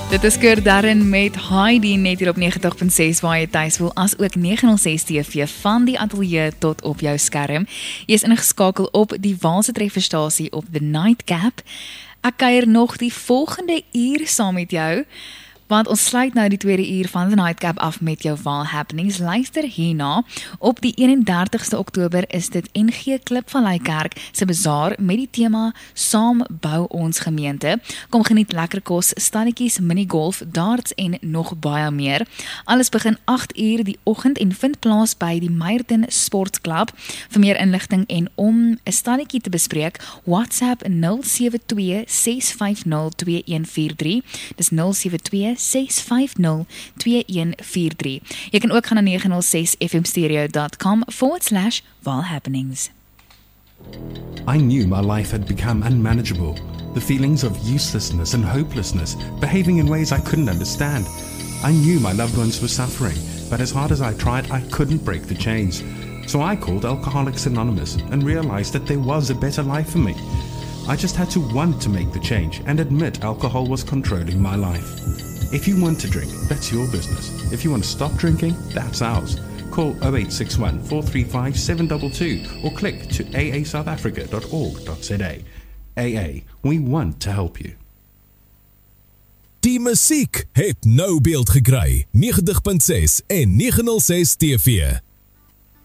Dit is Kurt Darren met Heidi net hier op 90.6 waar jy tuis voel, as ook 906 TV van die ateljee tot op jou skerm. Jy is ingeskakel op die Waalse trefferstasie op The Nightcap. Ek kuier nog die volgende uur saam met jou, want ons sluit nou die tweede uur van The Nightcap af met jou Waal Happenings. Luister hierna, op die 31ste Oktober is dit NG Klipvallei Kerk se bazaar met die tema Saam bou ons gemeente. Kom geniet lekker kos, stalletjies, minigolf, darts en nog baie meer. Alles begin 8 uur die oggend en vind plaas by die Meyerton Sportklub. Vir meer inligting en om 'n stalletjie te bespreek, WhatsApp 072-650-2143. Dis 072-650-2143. Jy kan ook gaan na 906fmstereo.com/waalhappenings. I knew my life had become unmanageable. The feelings of uselessness and hopelessness, behaving in ways I couldn't understand. I knew my loved ones were suffering, but as hard as I tried, I couldn't break the chains. So I called Alcoholics Anonymous and realized that there was a better life for me. I just had to want to make the change and admit alcohol was controlling my life. If you want to drink, that's your business. If you want to stop drinking, that's ours. Call 0861 435 722 or click to aasouthafrica.org.za. AA, we want to help you. Die musiek het nou beeld gekry. 90.6 en 906 TV.